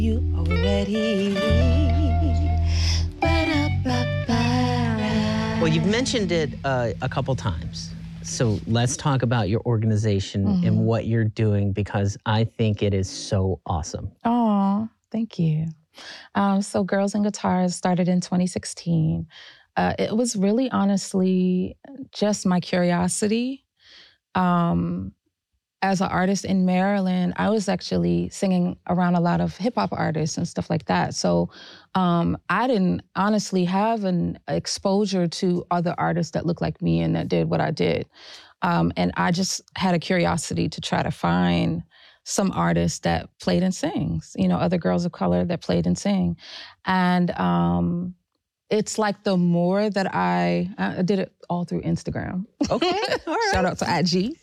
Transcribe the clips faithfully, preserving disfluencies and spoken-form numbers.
You already. Well, you've mentioned it uh, a couple times. So let's talk about your organization mm-hmm. and what you're doing, because I think it is so awesome. Oh, thank you. Um, so Girls and Guitars started in twenty sixteen. Uh, it was really honestly just my curiosity. Um, as an artist in Maryland, I was actually singing around a lot of hip hop artists and stuff like that. So um, I didn't honestly have an exposure to other artists that looked like me and that did what I did. Um, and I just had a curiosity to try to find some artists that played and sings, you know, other girls of color that played and sing. And um, it's like the more that I, I did it all through Instagram. Okay, all right. Shout out to I G.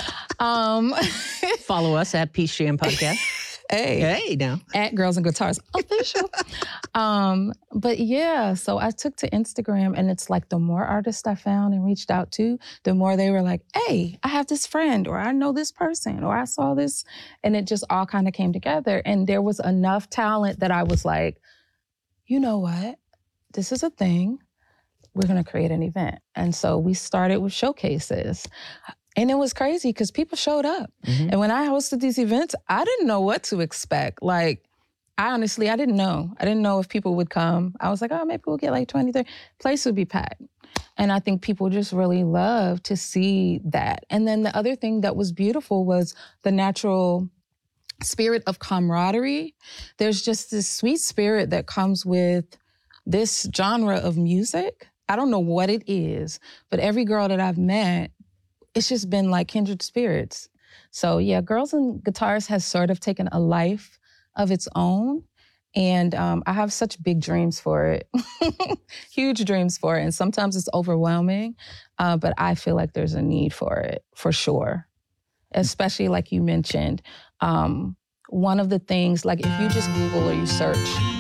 um, Follow us at Peace Jam Podcast. Hey. Hey, now. At Girls and Guitars Official. um, but yeah, so I took to Instagram, and it's like the more artists I found and reached out to, the more they were like, hey, I have this friend, or I know this person, or I saw this. And it just all kind of came together. And there was enough talent that I was like, you know what? This is a thing. We're going to create an event. And so we started with showcases. And it was crazy because people showed up. Mm-hmm. And when I hosted these events, I didn't know what to expect. Like, I honestly, I didn't know. I didn't know if people would come. I was like, oh, maybe we'll get like twenty, thirty. Place would be packed. And I think people just really love to see that. And then the other thing that was beautiful was the natural spirit of camaraderie. There's just this sweet spirit that comes with this genre of music. I don't know what it is, but every girl that I've met, it's just been like kindred spirits. So yeah, Girls and Guitars has sort of taken a life of its own. And um, I have such big dreams for it, huge dreams for it. And sometimes it's overwhelming, uh, but I feel like there's a need for it, for sure. Especially like you mentioned, um, one of the things, like if you just Google or you search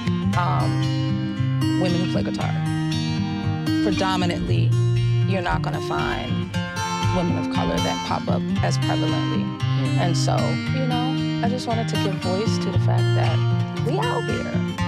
um, women who play guitar, predominantly, you're not gonna find women of color that pop up as prevalently. Mm-hmm. And so, you know, I just wanted to give voice to the fact that we out here.